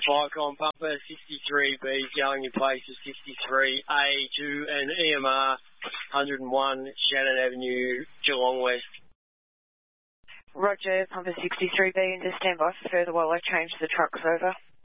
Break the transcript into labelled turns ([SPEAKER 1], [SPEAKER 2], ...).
[SPEAKER 1] Vicon Pumper 63B going in place of 63A to an EMR 101 Shannon Avenue, Geelong West.
[SPEAKER 2] Roger, Pumper 63B into standby for further while I change the trucks over.